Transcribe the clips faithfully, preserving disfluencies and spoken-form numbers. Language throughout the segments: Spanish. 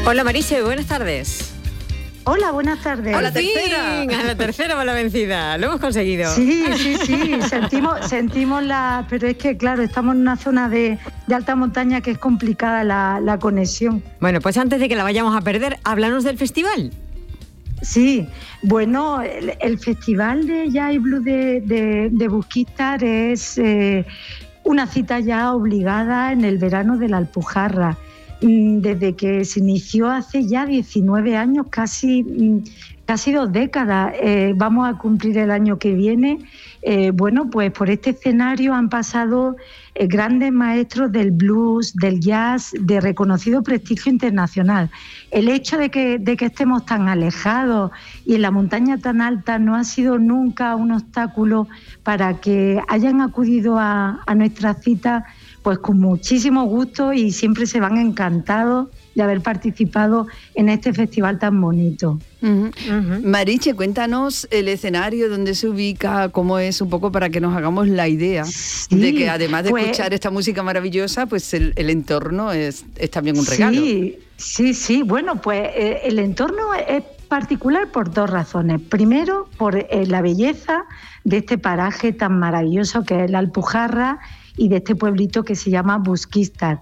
Hola Marise, buenas tardes. Hola, buenas tardes. A la tercera. A la tercera va la vencida. Lo hemos conseguido. Sí, sí, sí. Sentimos, sentimos la... Pero es que, claro, estamos en una zona de, de alta montaña que es complicada la, la conexión. Bueno, pues antes de que la vayamos a perder, háblanos del festival. Sí, bueno, el, el Festival de Jazz y Blues de, de, de Busquistar es eh, una cita ya obligada en el verano de la Alpujarra. Desde que se inició hace ya diecinueve años, casi, casi dos décadas, eh, vamos a cumplir el año que viene. Eh, bueno, pues por este escenario han pasado eh, grandes maestros del blues, del jazz, de reconocido prestigio internacional. El hecho de que, de que estemos tan alejados y en la montaña tan alta no ha sido nunca un obstáculo para que hayan acudido a, a nuestra cita, pues con muchísimo gusto, y siempre se van encantados de haber participado en este festival tan bonito. Uh-huh. Uh-huh. Mariche, cuéntanos el escenario, dónde se ubica, cómo es, un poco para que nos hagamos la idea sí, de que además de pues, escuchar esta música maravillosa, pues el, el entorno es, es también un regalo. Sí, sí, sí. Bueno, pues eh, el entorno es particular por dos razones. Primero, por eh, la belleza de este paraje tan maravilloso que es la Alpujarra y de este pueblito que se llama Busquistar.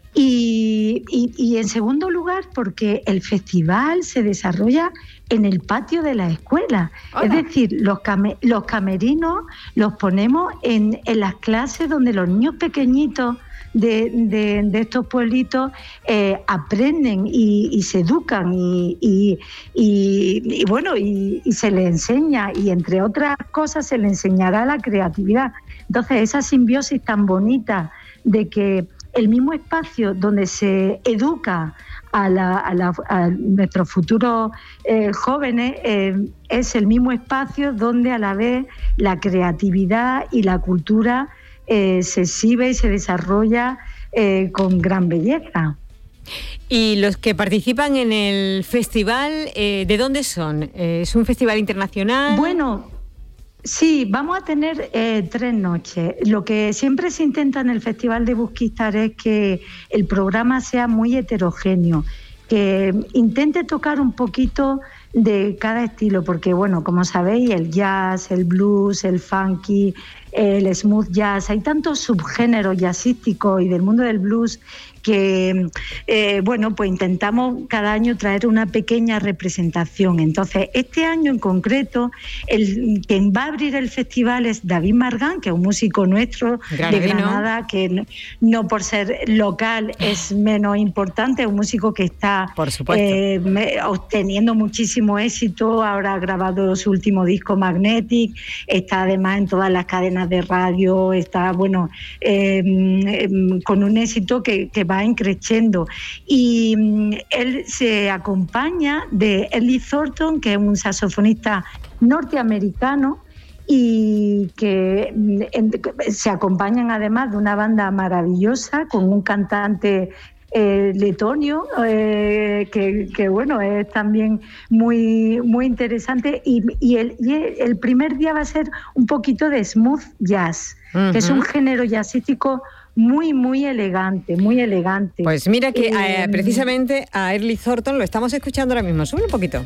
Y, y, y en segundo lugar, porque el festival se desarrolla en el patio de la escuela. Hola. Es decir, los, cam- los camerinos los ponemos en, en las clases donde los niños pequeñitos de, de, de estos pueblitos eh, aprenden y, y se educan y, y, y, y bueno, y, y se les enseña, y entre otras cosas se les enseñará la creatividad. Entonces, esa simbiosis tan bonita de que el mismo espacio donde se educa a, la, a, la, a nuestros futuros eh, jóvenes eh, es el mismo espacio donde a la vez la creatividad y la cultura eh, se exhibe y se desarrolla eh, con gran belleza. ¿Y los que participan en el festival, eh, de dónde son? ¿Es un festival internacional? Bueno, sí, vamos a tener eh, tres noches. Lo que siempre se intenta en el Festival de Busquistar es que el programa sea muy heterogéneo, que intente tocar un poquito de cada estilo, porque bueno, como sabéis, el jazz, el blues, el funky, el smooth jazz, hay tantos subgéneros jazzísticos y del mundo del blues que, eh, bueno, pues intentamos cada año traer una pequeña representación. Entonces, este año en concreto, el quien va a abrir el festival es David Margán, que es un músico nuestro Gran de Granada, que no, no por ser local es menos importante, es un músico que está por supuesto. Eh, obteniendo muchísimo éxito. Ahora ha grabado su último disco Magnetic, está además en todas las cadenas de radio, está, bueno, eh, eh, con un éxito que, que va increciendo, y um, él se acompaña de Early Thornton, que es un saxofonista norteamericano, y que en, se acompañan además de una banda maravillosa con un cantante eh, letonio eh, que, que bueno, es también muy, muy interesante, y, y, el, y el primer día va a ser un poquito de smooth jazz, uh-huh. que es un género jazzístico muy, muy elegante, muy elegante. Pues mira que eh, precisamente a Early Thornton lo estamos escuchando ahora mismo. Sube un poquito.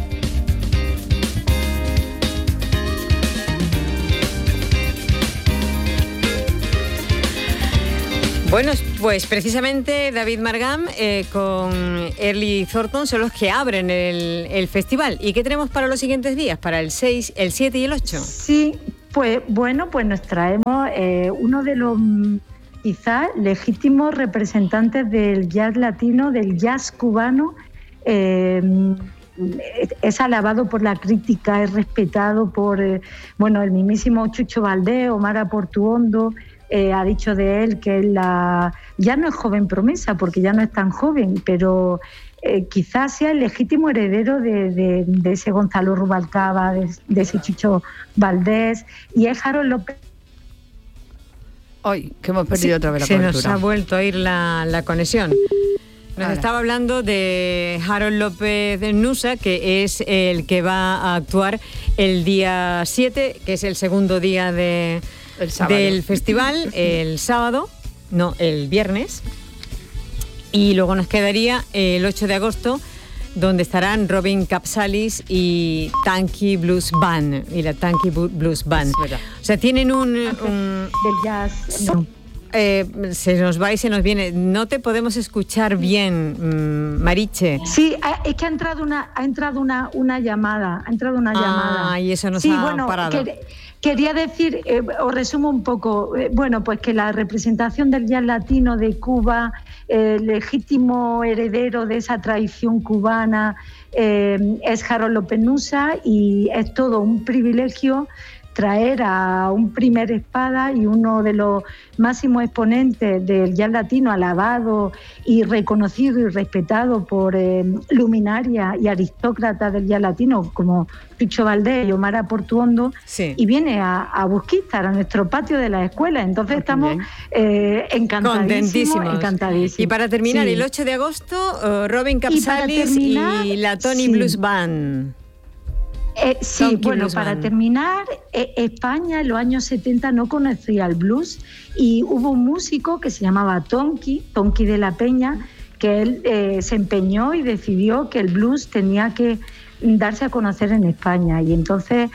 Bueno, pues precisamente David Margán eh, con Early Thornton son los que abren el, el festival. ¿Y qué tenemos para los siguientes días? ¿Para el seis, el siete y el ocho? Sí, pues bueno, pues nos traemos eh, uno de los quizás legítimos representantes del jazz latino, del jazz cubano. Eh, es alabado por la crítica, es respetado por eh, bueno, el mismísimo Chucho Valdés, Omar Aportuondo. Eh, ha dicho de él que la, ya no es joven promesa, porque ya no es tan joven, pero eh, quizás sea el legítimo heredero de, de, de ese Gonzalo Rubalcaba, de, de ese Chucho Valdés, y es Harold López. Ay, que hemos perdido sí, otra vez la se cobertura. Se nos ha vuelto a ir la, la conexión. Nos Ahora. estaba hablando de Harold López Nusa, que es el que va a actuar el día siete, que es el segundo día de, del festival, el sábado, no, el viernes. Y luego nos quedaría el ocho de agosto, donde estarán Robin Capsalis y Tanky Blues Band. Y la Tanky Blues Band. O sea, tienen un... un del jazz. No. Eh, se nos va y se nos viene. No te podemos escuchar bien, mmm, Maritxe. Sí, es que ha entrado una, ha entrado una, una llamada. Ha entrado una ah, llamada. Y eso nos sí, ha bueno, parado. Que, quería decir, eh, os resumo un poco. Eh, bueno, pues que la representación del jazz latino de Cuba, el eh, legítimo heredero de esa tradición cubana, eh, es Harold López Nussa, y es todo un privilegio traer a un primer espada y uno de los máximos exponentes del jazz latino, alabado y reconocido y respetado por eh, luminarias y aristócratas del jazz latino como Picho Valdés y Omar Portuondo, sí. y viene a, a Busquistar, a nuestro patio de la escuela. Entonces estamos eh, encantadísimos, encantadísimos. Y para terminar, sí. el ocho de agosto, uh, Robin Capsalis y, y la Tony sí. Blues Band. Eh, sí, Tonky bueno, Blues para Band. terminar, eh, España en los años setenta no conocía el blues, y hubo un músico que se llamaba Tonky, Tonky de la Peña, que él eh, se empeñó y decidió que el blues tenía que darse a conocer en España, y entonces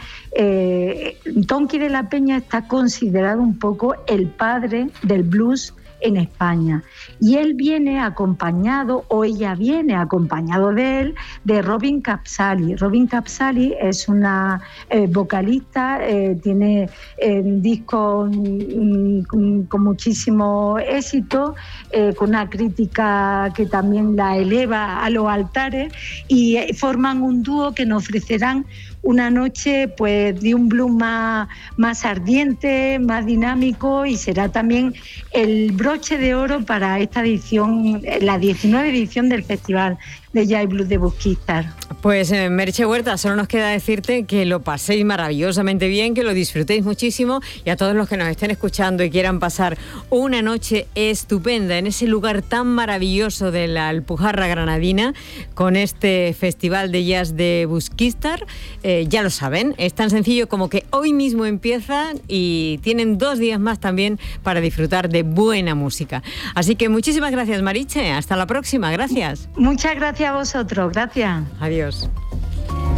eh, Tonky de la Peña está considerado un poco el padre del blues en España, y él viene acompañado, o ella viene acompañado de él, de Robin Capsalis. Robin Capsalis es una eh, vocalista, eh, tiene eh, discos mm, con muchísimo éxito, eh, con una crítica que también la eleva a los altares, y eh, forman un dúo que nos ofrecerán una noche pues de un blues más, más ardiente, más dinámico, y será también el broche de oro para esta edición, la diecinueva edición del Festival de Jazz y Blues de Busquistar. Pues eh, Meritxell Huerta, solo nos queda decirte que lo paséis maravillosamente bien, que lo disfrutéis muchísimo, y a todos los que nos estén escuchando y quieran pasar una noche estupenda en ese lugar tan maravilloso de la Alpujarra Granadina, con este Festival de Jazz de Busquistar, eh, ya lo saben, es tan sencillo como que hoy mismo empieza y tienen dos días más también para disfrutar de buena música. Así que muchísimas gracias, Maritxe, hasta la próxima, gracias. Muchas gracias a vosotros, gracias. Adiós.